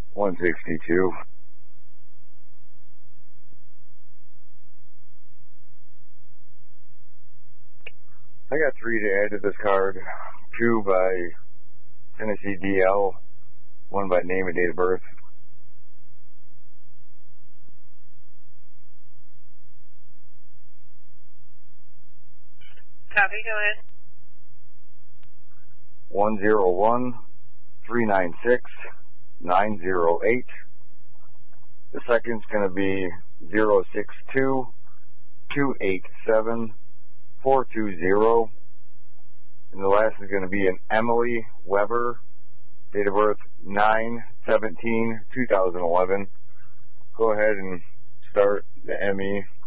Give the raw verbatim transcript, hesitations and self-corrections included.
one sixty-two. I got three to add to this card. Two by Tennessee D L, one by name and date of birth. Copy, go ahead. one zero one, three nine six, nine zero eight. The second's going to be zero six two, two eight seven, four two zero. And the last is going to be an Emily Weber, date of birth nine seventeen two thousand eleven. Go ahead and start the M E.